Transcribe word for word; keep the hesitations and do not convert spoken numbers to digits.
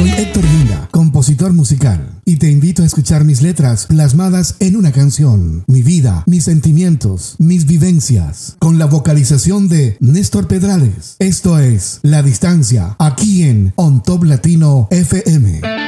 Soy Héctor Linda, compositor musical, y te invito a escuchar mis letras plasmadas en una canción, mi vida, mis sentimientos, mis vivencias, con la vocalización de Néstor Pedrales. Esto es La Distancia, aquí en On Top Latino F M.